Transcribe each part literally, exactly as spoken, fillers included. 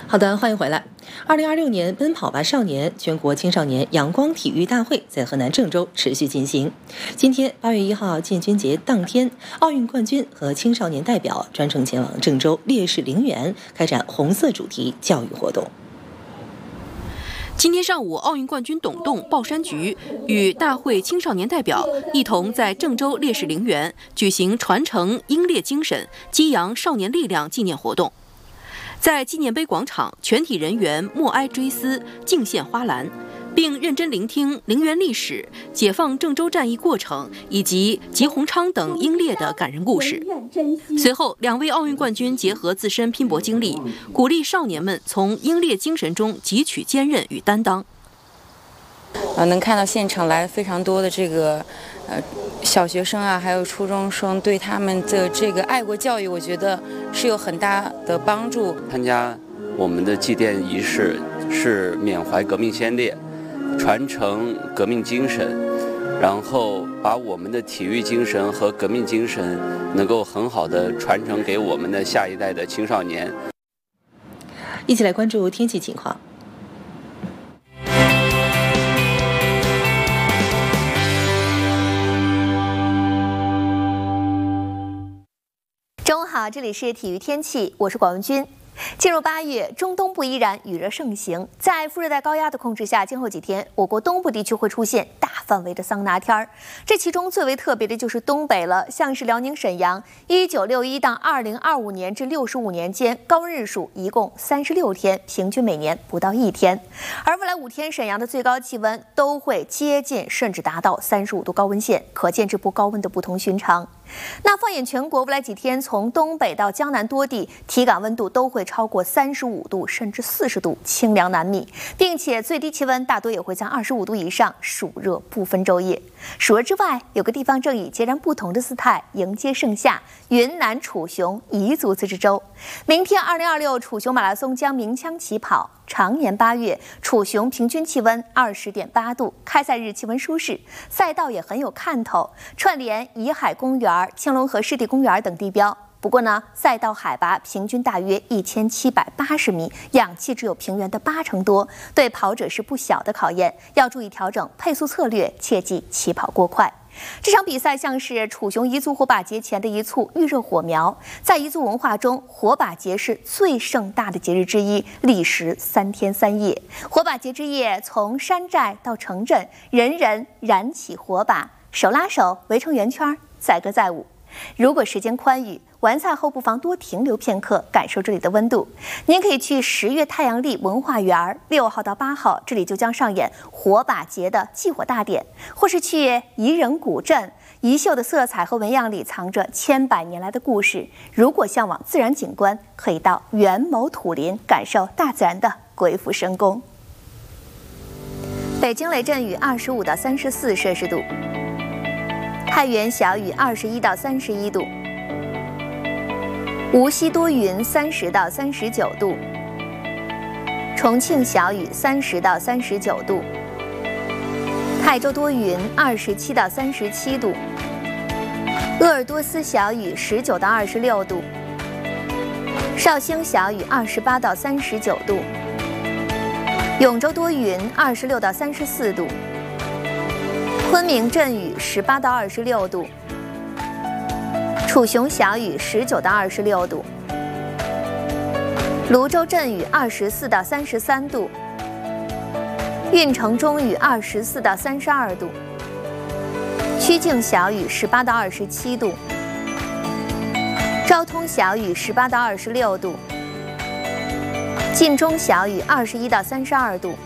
好的，欢迎回来。二零二六年奔跑吧少年全国青少年阳光体育大会在河南郑州持续进行。今天八月一号建军节当天，奥运冠军和青少年代表专程前往郑州烈士陵园开展红色主题教育活动。 今天上午，奥运冠军董栋、鲍山菊与大会青少年代表一同在郑州烈士陵园举行传承英烈精神、激扬少年力量纪念活动。在纪念碑广场，全体人员默哀追思、敬献花篮，并认真聆听陵园历史、解放郑州战役过程以及吉鸿昌等英烈的感人故事。随后，两位奥运冠军结合自身拼搏经历，鼓励少年们从英烈精神中汲取坚韧与担当。 呃，能看到现场来非常多的这个呃小学生啊，还有初中生，对他们的这个爱国教育，我觉得是有很大的帮助。 参加我们的祭奠仪式是缅怀革命先烈，传承革命精神，然后把我们的体育精神和革命精神能够很好的传承给我们的下一代的青少年。 一起来关注天气情况。 中午好，这里是体育天气，我是广文君。进入八月，中东部依然雨热盛行。在副热带高压的控制下，今后几天，我国东部地区会出现大范围的桑拿天儿。这其中最为特别的就是东北了，像是辽宁沈阳，一九六一到二零二五年至六十五年间，高温日数一共三十六天，平均每年不到一天。而未来五天，沈阳的最高气温都会接近甚至达到三十五度高温线，可见这波高温的不同寻常。那放眼全国，未来几天从东北到江南多地，体感温度都会超过三十五度甚至四十度，清凉难觅，并且最低气温大多也会在二十五度以上，暑热不分昼夜。暑热之外，有个地方正以截然不同的姿态迎接盛夏，云南楚雄彝族自治州。明天二零二六楚雄马拉松将鸣枪起跑。常年八月，楚雄平均气温二十点八度，开赛日气温舒适，赛道也很有看头，串联沂海公园、青龙河湿地公园等地标。不过呢，赛道海拔平均大约一千七百八十米，氧气只有平原的八成多，对跑者是不小的考验，要注意调整配速策略，切忌起跑过快。这场比赛像是楚雄彝族火把节前的一簇预热火苗，在彝族文化中，火把节是最盛大的节日之一，历时三天三夜。火把节之夜，从山寨到城镇，人人燃起火把，手拉手围成圆圈，载歌载舞。如果时间宽裕，完赛后不妨多停留片刻，感受这里的温度。您可以去十月太阳丽文化园，六号到八号，这里就将上演火把节的祭火大典；或是去彝人古镇，彝绣的色彩和纹样里藏着千百年来的故事。如果向往自然景观，可以到元谋土林，感受大自然的鬼斧神工。北京雷阵雨二十五到三十四摄氏度，太原小雨二十一到三十一度。无锡多云三十到三十九度，重庆小雨三十到三十九度，泰州多云二十七到三十七度，鄂尔多斯小雨十九到二十六度，绍兴小雨二十八到三十九度，永州多云二十六到三十四度，昆明阵雨十八到二十六度。楚雄小雨十九到二十六度，泸州阵雨二十四到三十三度，运城中雨二十四到三十二度，曲靖小雨十八到二十七度，昭通小雨十八到二十六度，晋中小雨二十一到三十二度，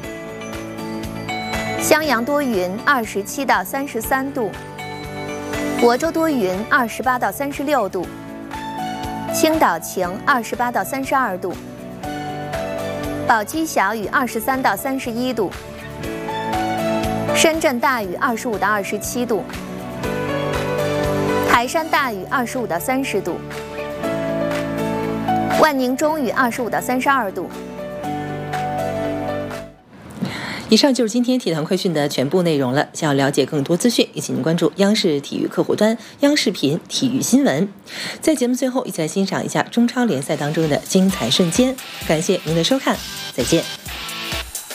襄阳多云二十七到三十三度。亳州多云二十八到三十六度，青岛晴二十八到三十二度，宝鸡小雨二十三到三十一度，深圳大雨二十五到二十七度，台山大雨二十五到三十度，万宁中雨二十五到三十二度。 以上就是今天体坛快讯的全部内容了。想要了解更多资讯，也请您关注央视体育客户端、央视频体育新闻。在节目最后，一起来欣赏一下中超联赛当中的精彩瞬间。感谢您的收看，再见。